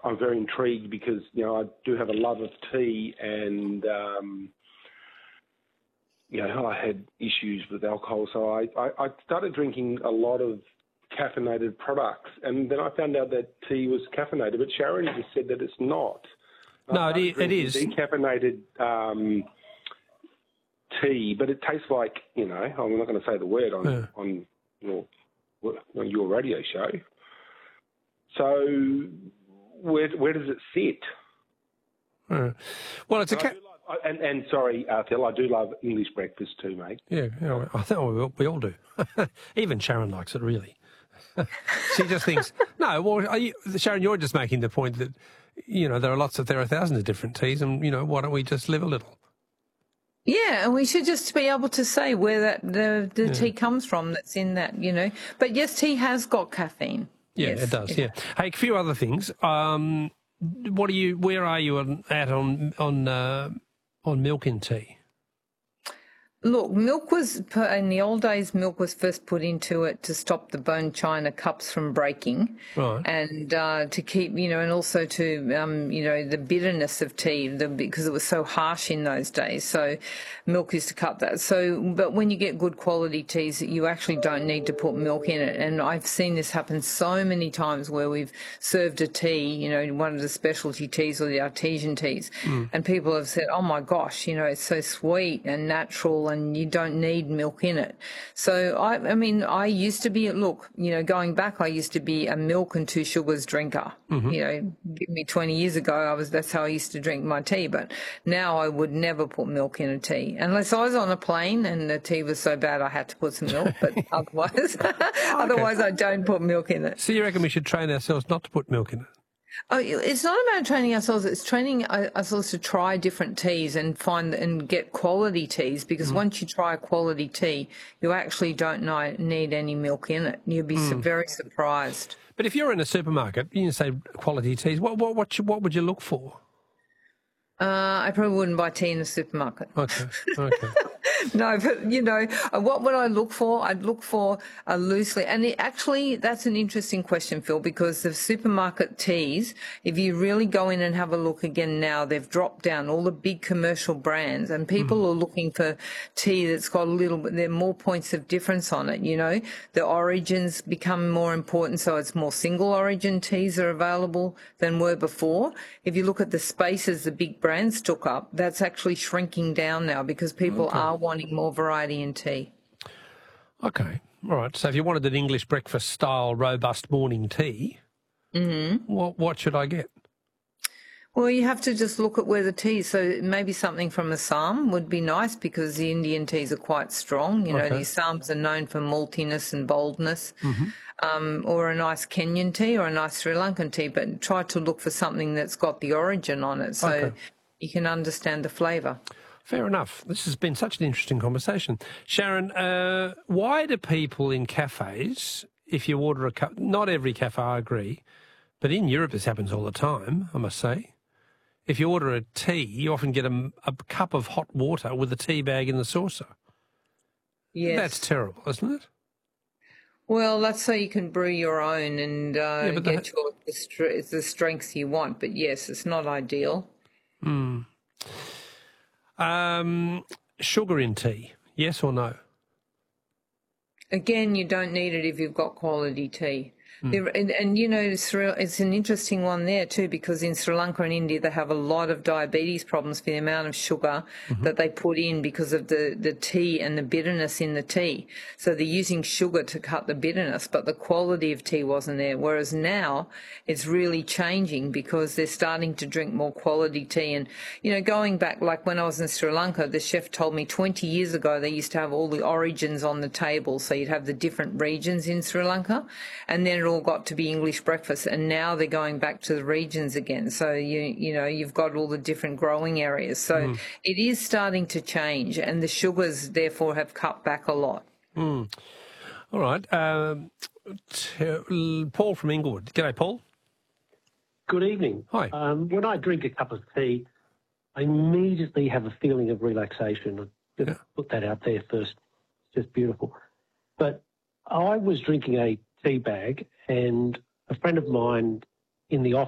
I'm very intrigued because, I do have a love of tea and, I had issues with alcohol. So I started drinking a lot of caffeinated products, and then I found out that tea was caffeinated, but Sharon just said that it's not. No, it is. Decaffeinated tea, but it tastes like, I'm not going to say the word on your radio show. So where does it sit? Well, it's and sorry, Phil, I do love English breakfast too, mate. Yeah, I think we all do. Even Sharon likes it, really. She just thinks, no, well, Sharon, you're just making the point that, there are thousands of different teas and, why don't we just live a little? Yeah, and we should just be able to say where the tea comes from that's in that, But yes, tea has got caffeine. Yeah, yes, it does, yeah. Hey, a few other things. Where are you at on milk in tea? Look, milk was, in the old days, milk was first put into it to stop the bone china cups from breaking. Right. And to keep, and also to, the bitterness of tea, because it was so harsh in those days. So milk used to cut that. So, but when you get good quality teas, you actually don't need to put milk in it. And I've seen this happen so many times where we've served a tea, one of the specialty teas or the artesian teas, and people have said, oh my gosh, it's so sweet and natural and you don't need milk in it. So, I used to be, going back, I used to be a milk and 2 sugars drinker. Give me 20 years ago, that's how I used to drink my tea. But now I would never put milk in a tea unless I was on a plane and the tea was so bad I had to put some milk. But otherwise, otherwise I don't put milk in it. So you reckon we should train ourselves not to put milk in it? Oh, it's not about training ourselves. It's training ourselves to try different teas and find and get quality teas. Because once you try a quality tea, you actually don't need any milk in it. You'll be very surprised. But if you're in a supermarket, you say quality teas. What would you look for? I probably wouldn't buy tea in the supermarket. Okay. No, but, what would I look for? I'd look for a loosely, and actually that's an interesting question, Phil, because the supermarket teas, if you really go in and have a look again now, they've dropped down all the big commercial brands and people are looking for tea that's got a little bit, there are more points of difference on it, The origins become more important, so it's more single origin teas are available than were before. If you look at the spaces the big brands took up, that's actually shrinking down now because people are wanting more variety in tea. Okay, all right. So if you wanted an English breakfast style robust morning tea, what should I get? Well, you have to just look at where the tea is. So maybe something from Assam would be nice because the Indian teas are quite strong. The Assams are known for maltiness and boldness. Or a nice Kenyan tea or a nice Sri Lankan tea, but try to look for something that's got the origin on it so you can understand the flavour. Fair enough. This has been such an interesting conversation. Sharon, why do people in cafes, if you order a cup, not every cafe, I agree, but in Europe this happens all the time, I must say. If you order a tea, you often get a cup of hot water with a tea bag in the saucer. Yes. That's terrible, isn't it? Well, that's so you can brew your own and get the strengths you want. But yes, it's not ideal. Sugar in tea, yes or no? Again, you don't need it if you've got quality tea. It's an interesting one there too, because in Sri Lanka and India, they have a lot of diabetes problems for the amount of sugar that they put in because of the tea and the bitterness in the tea. So they're using sugar to cut the bitterness, but the quality of tea wasn't there. Whereas now it's really changing because they're starting to drink more quality tea. And, going back, like when I was in Sri Lanka, the chef told me 20 years ago, they used to have all the origins on the table. So you'd have the different regions in Sri Lanka, and then it all got to be English breakfast, and now they're going back to the regions again. So you've got all the different growing areas. So it is starting to change, and the sugars therefore have cut back a lot. All right, Paul from Inglewood. G'day, Paul. Good evening. Hi. When I drink a cup of tea, I immediately have a feeling of relaxation. I'll put that out there first. It's just beautiful. But I was drinking a tea bag, and a friend of mine in the office